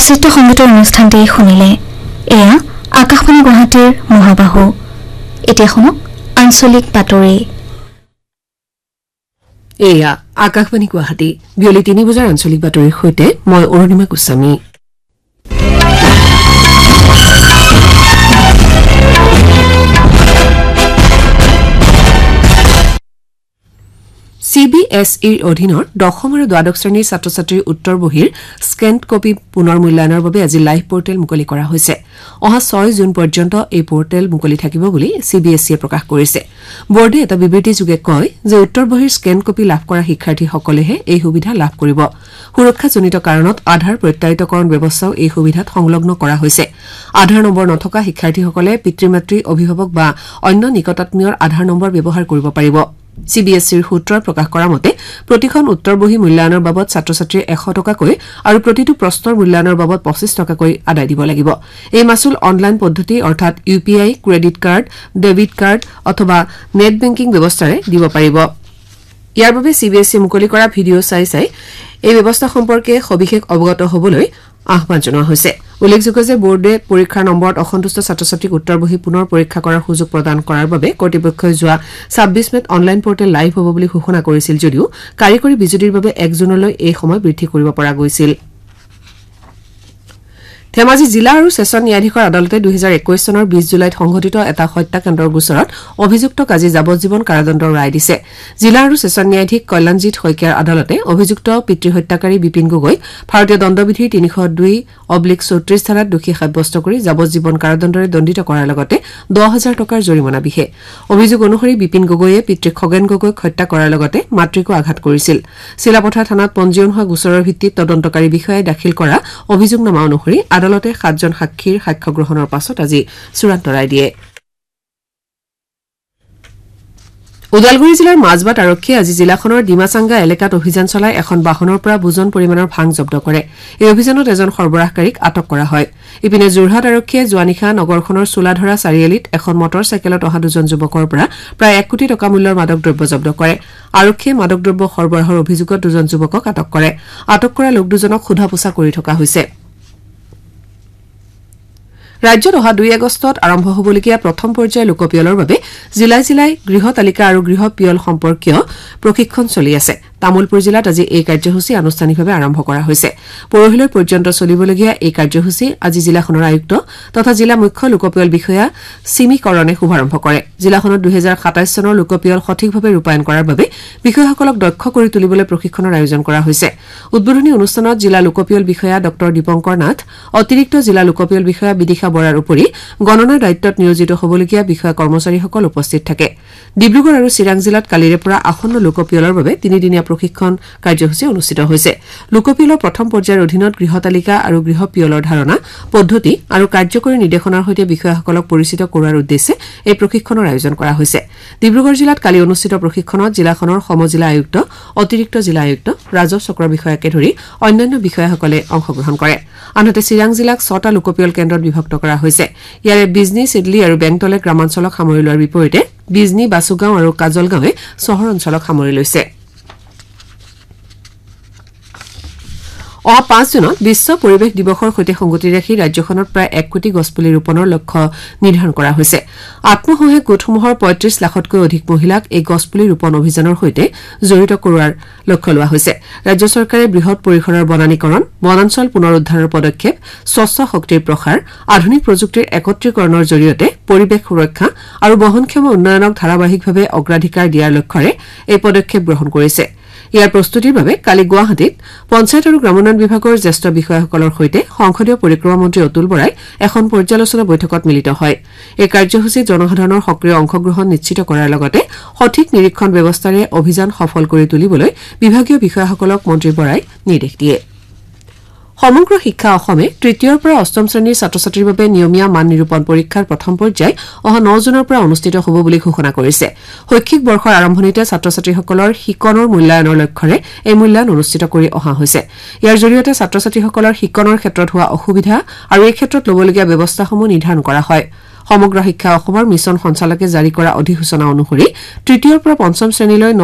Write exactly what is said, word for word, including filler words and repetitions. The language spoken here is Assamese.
চিত্ৰ সংগীতৰ অনুষ্ঠানটি শুনিলে। এয়া আকাশবাণী গুৱাহাটীৰ মহাবাহু। এতিয়া শুনক আঞ্চলিক বাতৰি। এয়া আকাশবাণী গুৱাহাটী বিয়লি তিনি বজাৰ আঞ্চলিক বাতৰিৰ সৈতে মই Arunima Goswami. C B S ইৰ অধীনৰ দশম আৰু দ্বাদশ শ্ৰেণীৰ ছাত্ৰ ছাত্ৰীৰ উত্তৰ বহীৰ স্কেন্ড কপি পুনৰ মূল্যায়নৰ বাবে আজি লাইভ পৰ্টেল মুকলি কৰা হৈছে। অহা ছয় জুন পৰ্যন্ত এই পৰ্টেল মুকলি থাকিব বুলি চি বি এছ ইয়ে প্ৰকাশ কৰিছে। বোৰ্ডে এটা বিবৃতিযোগে কয় যে উত্তৰ বহীৰ স্কেন কপি লাভ কৰা শিক্ষাৰ্থীসকলেহে এই সুবিধা লাভ কৰিব। সুৰক্ষাজনিত কাৰণত আধাৰ প্ৰত্যায়িতকৰণ ব্যৱস্থাও এই সুবিধাত সংলগ্ন কৰা হৈছে। আধাৰ নম্বৰ নথকা শিক্ষাৰ্থীসকলে পিতৃ মাতৃ অভিভাৱক বা অন্য নিকটাত্মীয়ৰ আধাৰ নম্বৰ ব্যৱহাৰ কৰিব পাৰিব। চি বি এছ ইৰ সূত্ৰই প্ৰকাশ কৰা মতে প্ৰতিখন উত্তৰ বহী মূল্যায়নৰ বাবদ ছাত্ৰ ছাত্ৰীয়ে এশ টকাকৈ আৰু প্ৰতিটো প্ৰশ্নৰ মূল্যায়নৰ বাবদ পঁচিছ টকাকৈ আদায় দিব লাগিব। এই মাচুল অনলাইন পদ্ধতি অৰ্থাৎ ইউ পি আই, ক্ৰেডিট কাৰ্ড, ডেবিট কাৰ্ড অথবা নেট বেংকিং ব্যৱস্থাৰে দিব পাৰিব। ইয়াৰ বাবে চি বি এছ ইয়ে মুকলি কৰা ভিডিঅ' চাই চাই এই ব্যৱস্থা সম্পৰ্কে সবিশেষ অৱগত হ'বলৈ আহ্বান জনোৱা হৈছে। উল্লেখযোগ্য যে বোৰ্ডে পৰীক্ষাৰ নম্বৰত অসন্তুষ্ট ছাত্ৰ ছাত্ৰীক উত্তৰ বহী পুনৰ পৰীক্ষা কৰাৰ সুযোগ প্ৰদান কৰাৰ বাবে কৰ্তৃপক্ষই যোৱা ছাব্বিছ মেত অনলাইন পৰ্টেল লাইভ হ'ব বুলি ঘোষণা কৰিছিল যদিও কাৰিকৰী বিজুতিৰ বাবে এক জুনলৈ এই সময় বৃদ্ধি কৰিব পৰা গৈছিল। ধেমাজি জিলা আৰু ছেছন ন্যায়াধীশৰ আদালতে দুহেজাৰ একৈশ চনৰ বিশ জুলাইত সংঘটিত এটা হত্যাকাণ্ডৰ গোচৰত অভিযুক্তক আজি যাৱজ্জীৱন কাৰাদণ্ডৰ ৰায় দিছে। জিলা আৰু ছেছন ন্যায়াধীশ কল্যাণজিৎ শইকীয়াৰ আদালতে অভিযুক্ত পিতৃ হত্যাকাৰী বিপিন গগৈক ভাৰতীয় দণ্ডবিধিৰ তিনিশ দুই অব্লিক চৌত্ৰিশ ধাৰাত দোষী সাব্যস্ত কৰি যাৱজ্জীৱন কাৰাদণ্ডৰে দণ্ডিত কৰাৰ লগতে দহ হাজাৰ টকাৰ জৰিমনা বিহে। অভিযোগ অনুসৰি বিপিন গগৈয়ে পিতৃ খগেন গগৈক হত্যা কৰাৰ লগতে মাতৃকো আঘাত কৰিছিল। চিলাপথাৰ থানাত পঞ্জীয়ন হোৱা গোচৰৰ ভিত্তিত তদন্তকাৰী বিষয়াই দাখিল কৰা অভিযোগনামা অনুসৰি আদালতে সাতজন সাক্ষীৰ সাক্ষ্য গ্ৰহণৰ পাছত আজি চূড়ান্ত ৰায় দিয়ে। ওদালগুৰি জিলাৰ মাজবাট আৰক্ষীয়ে আজি জিলাখনৰ ডিমাচাংগা এলেকাত অভিযান চলাই এখন বাহনৰ পৰা বুজন পৰিমাণৰ ভাং জব্দ কৰে। এই অভিযানত এজন সৰবৰাহকাৰীক আটক কৰা হয়। ইপিনে যোৰহাট আৰক্ষীয়ে যোৱা নিশা নগৰখনৰ চোলাধৰা চাৰিআলিত এখন মটৰ চাইকেলত অহা দুজন যুৱকৰ পৰা প্ৰায় এক কোটি টকা মূল্যৰ মাদক দ্ৰব্য জব্দ কৰে। আৰক্ষীয়ে মাদক দ্ৰব্য সৰবৰাহৰ অভিযোগত দুজন যুৱকক আটক কৰে। আটক কৰা লোক দুজনক সোধা পোছা কৰি থকা হৈছে। ৰাজ্যত অহা দুই আগষ্টত আৰম্ভ হবলগীয়া প্ৰথম পৰ্যায়ৰ লোকপিয়লৰ বাবে জিলাই জিলাই গৃহ তালিকা আৰু গৃহ পিয়ল সম্পৰ্কীয় প্ৰশিক্ষণ চলি আছে। তামুলপুৰ জিলাত আজি এই কাৰ্যসূচী আনুষ্ঠানিকভাৱে আৰম্ভ কৰা হৈছে। পৰহিলৈ পৰ্যন্ত চলিবলগীয়া এই কাৰ্যসূচী আজি জিলাখনৰ আয়ুক্ত তথা জিলা মুখ্য লোকপিয়ল বিষয়া চিমিকৰণে শুভাৰম্ভ কৰে। জিলাখনত দুহেজাৰ সাতাইছ চনৰ লোকপিয়ল সঠিকভাৱে ৰূপায়ণ কৰাৰ বাবে বিষয়াসকলক দক্ষ কৰি তুলিবলৈ প্ৰশিক্ষণৰ আয়োজন কৰা হৈছে। উদ্বোধনী অনুষ্ঠানত জিলা লোকপিয়ল বিষয়া ড দীপংকৰ নাথ, অতিৰিক্ত জিলা লোকপিয়ল বিষয়া বিদিশা বৰাৰ উপৰি গণনাৰ দায়িত্বত নিয়োজিত হবলগীয়া বিষয়া কৰ্মচাৰীসকল উপস্থিত থাকে। ডিব্ৰুগড় আৰু চিৰাং জিলাত কালিৰে পৰা আসন্ন লোকপিয়লৰ বাবে তিনিদিনীয়া প্ৰশিক্ষণ কাৰ্যসূচী অনুষ্ঠিত হৈছে। লোকপিয়লৰ প্ৰথম পৰ্যায়ৰ অধীনত গৃহ তালিকা আৰু গৃহ পিয়লৰ ধাৰণা, পদ্ধতি আৰু কাৰ্যকৰী নিৰ্দেশনাৰ সৈতে বিষয়াসকলক পৰিচিত কৰোৱাৰ উদ্দেশ্যে এই প্ৰশিক্ষণৰ আয়োজন কৰা হৈছে। ডিব্ৰুগড় জিলাত কালি অনুষ্ঠিত প্ৰশিক্ষণত জিলাখনৰ সমজিলা আয়ুক্ত, অতিৰিক্ত জিলা আয়ুক্ত, ৰাজহ চক্ৰ বিষয়াকে ধৰি অন্যান্য বিষয়াসকলে অংশগ্ৰহণ কৰে। আনহাতে চিৰাং জিলাক ছটা লোকপিয়ল কেন্দ্ৰত বিভক্ত কৰা হৈছে। ইয়াৰে বিজনী, চিডলি আৰু বেংতলে গ্ৰামাঞ্চলক সামৰি লোৱাৰ বিপৰীতে বিজনী, বাছুগাঁও আৰু কাজলগাঁৱে চহৰ অঞ্চলক সামৰি লৈছে। অহা পাঁচ জুনত বিশ্ব পৰিৱেশ দিৱসৰ সৈতে সংগতি ৰাখি ৰাজ্যখনত প্ৰায় এক কোটি গছপুলি ৰোপণৰ লক্ষ্য নিৰ্ধাৰণ কৰা হৈছে। আত্মসহায়ক গোটসমূহৰ পঁয়ত্ৰিশ লাখতকৈ অধিক মহিলাক এই গছপুলি ৰোপণ অভিযানৰ সৈতে জড়িত কৰোৱাৰ লক্ষ্য লোৱা হৈছে। ৰাজ্য চৰকাৰে বৃহৎ পৰিসৰৰ বনানীকৰণ, বনাঞ্চল পুনৰুদ্ধাৰৰ পদক্ষেপ, স্বচ্ছ শক্তিৰ প্ৰসাৰ, আধুনিক প্ৰযুক্তিৰ একত্ৰীকৰণৰ জৰিয়তে পৰিৱেশ সুৰক্ষা আৰু বহনক্ষম উন্নয়নক ধাৰাবাহিকভাৱে অগ্ৰাধিকাৰ দিয়াৰ লক্ষ্যৰে এই পদক্ষেপ গ্ৰহণ কৰিছে। ইয়াৰ প্ৰস্তুতিৰ বাবে কালি গুৱাহাটীত পঞ্চায়ত আৰু গ্ৰামোন্নয়ন বিভাগৰ জ্যেষ্ঠ বিষয়াসকলৰ সৈতে সংসদীয় পৰিক্ৰমা মন্ত্ৰী অতুল বৰাই এখন পৰ্যালোচনা বৈঠকত মিলিত হয়। এই কাৰ্যসূচীত জনসাধাৰণৰ সক্ৰিয় অংশগ্ৰহণ নিশ্চিত কৰাৰ লগতে সঠিক নিৰীক্ষণ ব্যৱস্থাৰে অভিযান সফল কৰি তুলিবলৈ বিভাগীয় বিষয়াসকলক মন্ত্ৰী বৰাই নিৰ্দেশ দিয়ে। সমগ্ৰ শিক্ষা অসমে তৃতীয়ৰ পৰা অষ্টম শ্ৰেণীৰ ছাত্ৰ ছাত্ৰীৰ বাবে নিয়মীয়া মান নিৰূপণ পৰীক্ষাৰ প্ৰথম পৰ্যায় অহা ন জুনৰ পৰা অনুষ্ঠিত হ'ব বুলি ঘোষণা কৰিছে। শৈক্ষিক বৰ্ষৰ আৰম্ভণিতে ছাত্ৰ ছাত্ৰীসকলৰ শিকনৰ মূল্যায়নৰ লক্ষ্যৰে এই মূল্যায়ন অনুষ্ঠিত কৰি অহা হৈছে। ইয়াৰ জৰিয়তে ছাত্ৰ ছাত্ৰীসকলৰ শিকনৰ ক্ষেত্ৰত হোৱা অসুবিধা আৰু এই ক্ষেত্ৰত ল'বলগীয়া ব্যৱস্থাসমূহ নিৰ্ধাৰণ কৰা হয়। সমগ্ৰ শিক্ষা অসমৰ মিছন সঞ্চালকে জাৰি কৰা অধিসূচনা অনুসৰি তৃতীয়ৰ পৰা পঞ্চম শ্ৰেণীলৈ